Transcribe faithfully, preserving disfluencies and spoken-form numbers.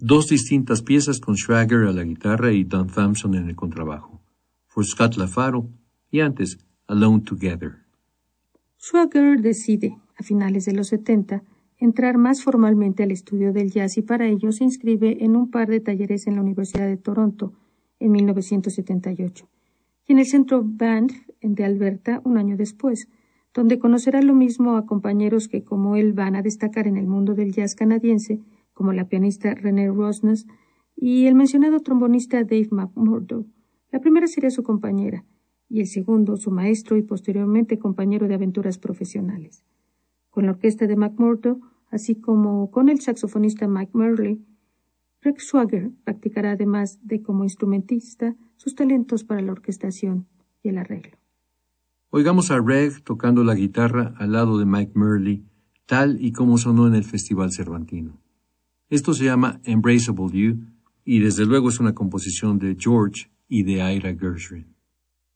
Dos distintas piezas con Schwager a la guitarra y Don Thompson en el contrabajo. For Scott LaFaro y antes Alone Together. Schwager decide, a finales de los setenta, entrar más formalmente al estudio del jazz y para ello se inscribe en un par de talleres en la Universidad de Toronto en mil novecientos setenta y ocho y en el Centro Banff de Alberta un año después, donde conocerá lo mismo a compañeros que como él van a destacar en el mundo del jazz canadiense, como la pianista Renee Rosnes y el mencionado trombonista Dave McMurdo. La primera sería su compañera y el segundo su maestro y posteriormente compañero de aventuras profesionales. Con la orquesta de McMurdo, así como con el saxofonista Mike Merle, Reg Schwager practicará además de como instrumentista sus talentos para la orquestación y el arreglo. Oigamos a Reg tocando la guitarra al lado de Mike Merle, tal y como sonó en el Festival Cervantino. Esto se llama Embraceable You y desde luego es una composición de George y de Ira Gershwin.